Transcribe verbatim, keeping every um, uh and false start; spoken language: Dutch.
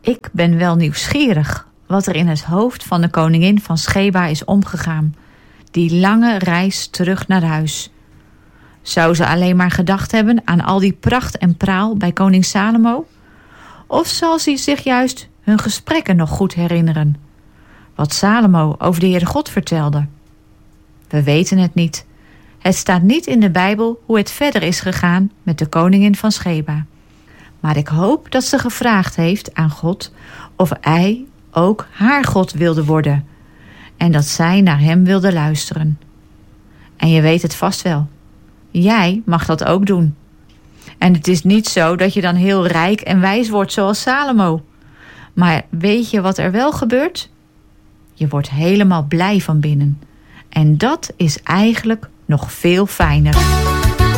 Ik ben wel nieuwsgierig wat er in het hoofd van de koningin van Sheba is omgegaan. Die lange reis terug naar huis. Zou ze alleen maar gedacht hebben aan al die pracht en praal bij koning Salomo? Of zal ze zich juist hun gesprekken nog goed herinneren? Wat Salomo over de Heere God vertelde? We weten het niet. Het staat niet in de Bijbel hoe het verder is gegaan met de koningin van Sheba. Maar ik hoop dat ze gevraagd heeft aan God of hij ook haar God wilde worden. En dat zij naar hem wilde luisteren. En je weet het vast wel. Jij mag dat ook doen. En het is niet zo dat je dan heel rijk en wijs wordt zoals Salomo. Maar weet je wat er wel gebeurt? Je wordt helemaal blij van binnen. En dat is eigenlijk nog veel fijner.